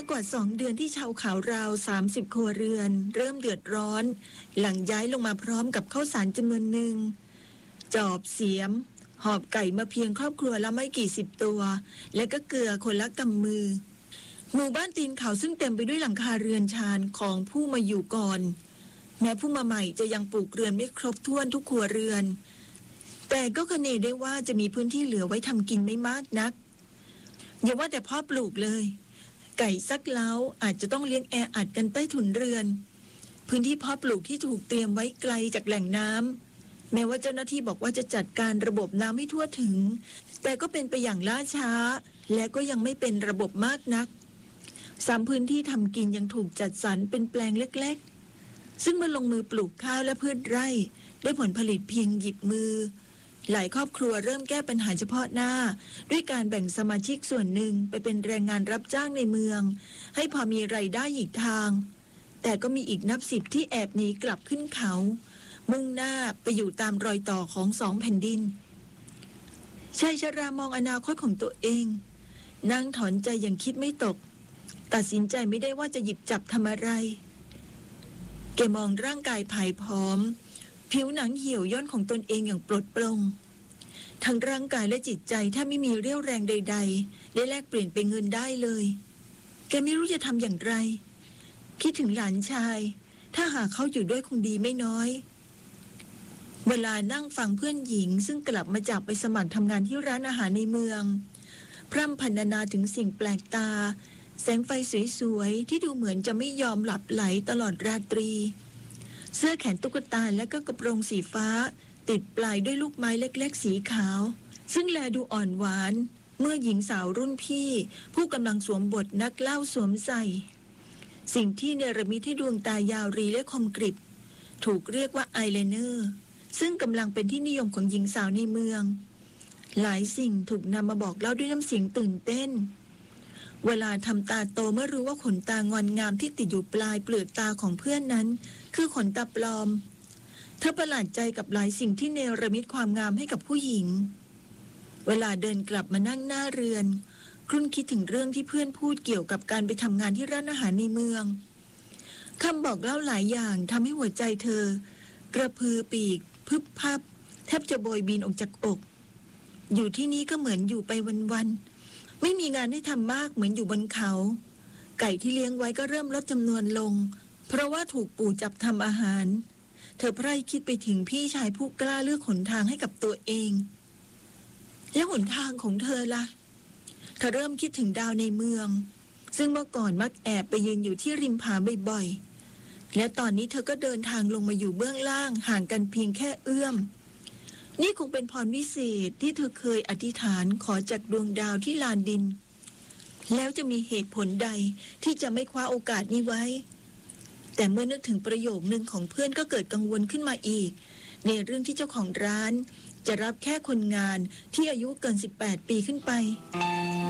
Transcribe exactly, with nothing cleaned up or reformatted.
ากว่าสองเดือนที่ชาวเขาราวสามสิบครัวเรือนเริ่มเดือดร้อนหลังย้ายลงมาพร้อมกับข้าวสารจำนวนหนึ่งจอบเสียมหอบไก่มาเพียงครอบครัวละไม่กี่สิบตัวและก็เกลือคนละกำมือหมู่บ้านตีนเขาซึ่งเต็มไปด้วยหลังคาเรือนชานของผู้มาอยู่ก่อนแม้ผู้มาใหม่จะยังปลูกเรือนไม่ครบถ้วนทุกครัวเรือนแต่ก็คเนได้ว่าจะมีพื้นที่เหลือไว้ทำกินไม่มากนักอย่าว่าแต่พ่อปลูกเลยไก่ซักเล้าอาจจะต้องเลี้ยงแออัดกันใต้ถุนเรือนพื้นที่เพาะปลูกที่ถูกเตรียมไว้ไกลจากแหล่งน้ำแม้ว่าเจ้าหน้าที่บอกว่าจะจัดการระบบน้ำให้ทั่วถึงแต่ก็เป็นไปอย่างล่าช้าและก็ยังไม่เป็นระบบมากนักสามพื้นที่ทำกินยังถูกจัดสรรเป็นแปลงเล็กๆซึ่งเมื่อลงมือปลูกข้าวและพืชไร่ได้ผลผลิตเพียงหยิบมือหลายครอบครัวเริ่มแก้ปัญหาเฉพาะหน้าด้วยการแบ่งสมาชิกส่วนหนึ่งไปเป็นแรงงานรับจ้างในเมืองให้พอมีรายได้อีกทางแต่ก็มีอีกนับสิบที่แอบหนีกลับขึ้นเขามุ่งหน้าไปอยู่ตามรอยต่อของสองแผ่นดินชายชรามองอนาคตของตัวเองนั่งถอนใจอย่างคิดไม่ตกตัดสินใจไม่ได้ว่าจะหยิบจับทำอะไรแกมองร่างกายผายผอมผิวหนังเหี่ยวย่นของตนเองอย่างปลดปลงทั้งร่างกายและจิตใจถ้าไม่มีเรี่ยวแรงใดๆได้แลกเปลี่ยนเป็นเงินได้เลยแกไม่รู้จะทำอย่างไรคิดถึงหลานชายถ้าหากเขาอยู่ด้วยคงดีไม่น้อยเวลานั่งฟังเพื่อนหญิงซึ่งกลับมาจากไปสมัครทำงานที่ร้านอาหารในเมืองพร่ำพรรณนาถึงสิ่งแปลกตาแสงไฟสวยๆที่ดูเหมือนจะไม่ยอมหลับไหลตลอดราตรีเสื้อแขนตุ๊กตาและก็กระโปรงสีฟ้าติดปลายด้วยลูกไม้เล็กๆสีขาวซึ่งแลดูอ่อนหวานเมื่อหญิงสาวรุ่นพี่ผู้กำลังสวมบทนักเล่าสวมใส่สิ่งที่เนรมิตให้ดวงตายาวรีและคมกริบถูกเรียกว่าอายไลเนอร์ซึ่งกำลังเป็นที่นิยมของหญิงสาวในเมืองหลายสิ่งถูกนำมาบอกเล่าด้วยน้ำเสียงตื่นเต้นเวลาทำตาโตเมื่อรู้ว่าขนตางอนงามที่ติดอยู่ปลายเปลือกตาของเพื่อนนั้นคือขนตาปลอมเธอประหลาดใจกับหลายสิ่งที่เนรมิตความงามให้กับผู้หญิงเวลาเดินกลับมานั่งหน้าเรือนครุ่นคิดถึงเรื่องที่เพื่อนพูดเกี่ยวกับการไปทำงานที่ร้านอาหารในเมืองคำบอกเล่าหลายอย่างทำให้หัวใจเธอกระพือปีกพึบพับแทบจะโบยบินออกจากอกอยู่ที่นี่ก็เหมือนอยู่ไปวันๆไม่มีงานให้ทำมากเหมือนอยู่บนเขาไก่ที่เลี้ยงไว้ก็เริ่มลดจำนวนลงเพราะว่าถูกปู่จับทำอาหารเธอไพร่คิดไปถึงพี่ชายผู้กล้าเลือกหนทางให้กับตัวเองแล้วหนทางของเธอล่ะเธอเริ่มคิดถึงดาวในเมืองซึ่งเมื่อก่อนมักแอบไปยืนอยู่ที่ริมผาบ่อยๆและตอนนี้เธอก็เดินทางลงมาอยู่เบื้องล่างห่างกันเพียงแค่เอื้อมนี่คงเป็นพรวิเศษที่เธอเคยอธิษฐานขอจากดวงดาวที่ลานดินแล้วจะมีเหตุผลใดที่จะไม่คว้าโอกาสนี้ไว้แต่เมื่อนึกถึงประโยคนึงของเพื่อนก็เกิดกังวลขึ้นมาอีกในเรื่องที่เจ้าของร้านจะรับแค่คนงานที่อายุเกินสิบแปดปีขึ้นไป